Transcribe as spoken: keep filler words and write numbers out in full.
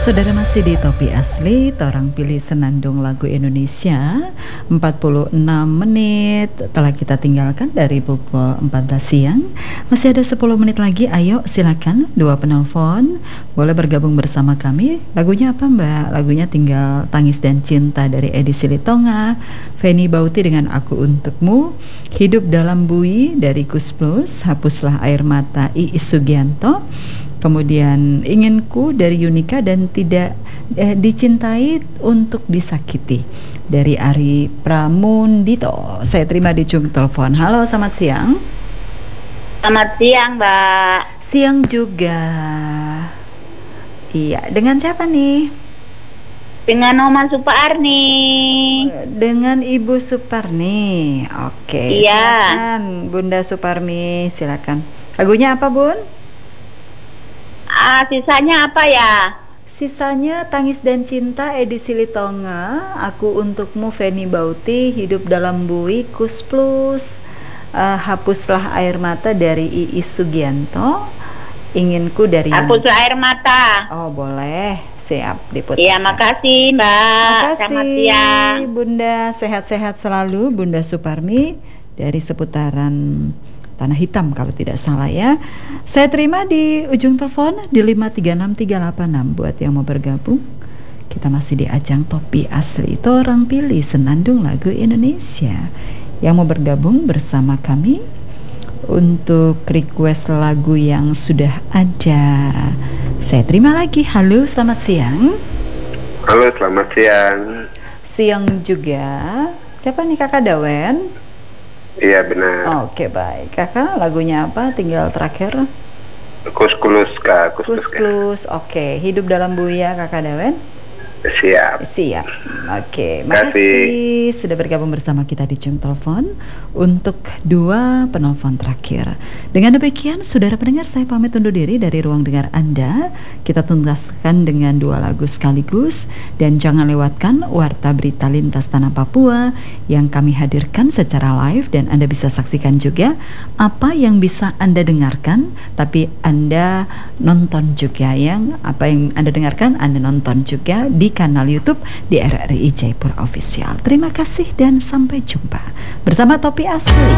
Saudara masih di Topi Asli, torang pilih senandung lagu Indonesia. Empat puluh enam menit telah kita tinggalkan dari pukul empat belas siang. Masih ada sepuluh menit lagi, ayo silakan dua penelpon boleh bergabung bersama kami. Lagunya apa Mbak? Lagunya Tinggal Tangis dan Cinta dari Edi Silitonga, Feni Bauti dengan Aku Untukmu, Hidup Dalam Bui dari Kus Plus, Hapuslah Air Mata Iis Sugianto, kemudian Inginku dari Yunika, dan Tidak eh, Dicintai Untuk Disakiti dari Ari Pramundito. Saya terima di ujung telepon. Halo, selamat siang. Selamat siang, Mbak. Siang juga. Iya, dengan siapa nih? Dengan Oma Suparni. Dengan Ibu Suparni. Oke, Iya. silakan Bunda Suparni, silakan. Lagunya apa, Bun? Ah, sisanya apa ya? Sisanya Tangis dan Cinta Edi Silitonga, Aku Untukmu Feni Bauti, Hidup Dalam Bui Kus Plus, uh, Hapuslah Air Mata dari Iis Sugianto, Inginku dari Hapuslah Air Mata. Oh, boleh. Siap diputar. Iya, makasih, Mbak. Makasih, Selamat siang. Bunda. Sehat-sehat selalu, Bunda Suparmi dari seputaran Tanah Hitam kalau tidak salah ya. Saya terima di ujung telepon di lima tiga enam tiga delapan enam buat yang mau bergabung. Kita masih di ajang Topi Asli, Torang Pilih Senandung Lagu Indonesia. Yang mau bergabung bersama kami untuk request lagu yang sudah ada, saya terima lagi. Halo, selamat siang. Halo, selamat siang. Siang juga. Siapa nih, Kakak Dawen? Iya, benar. Oke, baik. Kakak, lagunya apa? Tinggal terakhir. Kus Plus, Kak. Kus Kus Plus. Oke, Hidup Dalam Buya, Kakak Dawen. Siap. Siap. Oke, makasih sudah bergabung bersama kita di ujung telepon untuk dua penelpon terakhir. Dengan demikian, saudara pendengar, saya pamit undur diri dari ruang dengar Anda. Kita tuntaskan dengan dua lagu sekaligus, dan jangan lewatkan Warta Berita Lintas Tanah Papua yang kami hadirkan secara live, dan Anda bisa saksikan juga apa yang bisa Anda dengarkan, tapi Anda nonton juga. Yang apa yang Anda dengarkan, Anda nonton juga di kanal YouTube di R R I Jaipur Official. Terima kasih dan sampai jumpa bersama Topi Asli.